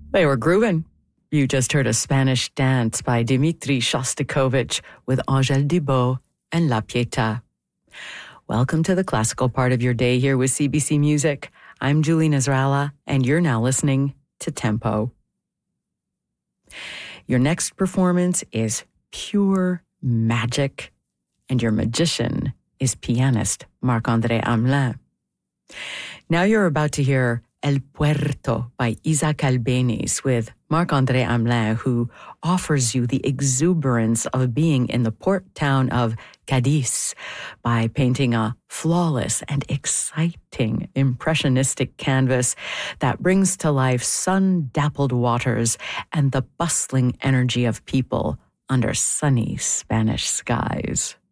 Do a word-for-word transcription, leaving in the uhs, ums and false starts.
They were grooving. You just heard a Spanish dance by Dmitri Shostakovich with Angèle Dubos and La Pietà. Welcome to the classical part of your day here with C B C Music. I'm Julie Nasrallah, and you're now listening to Tempo. Your next performance is pure magic, and your magician is pianist Marc-André Hamelin. Now you're about to hear El Puerto by Isaac Albéniz with Marc-André Hamelin, who offers you the exuberance of being in the port town of Cadiz by painting a flawless and exciting impressionistic canvas that brings to life sun-dappled waters and the bustling energy of people under sunny Spanish skies.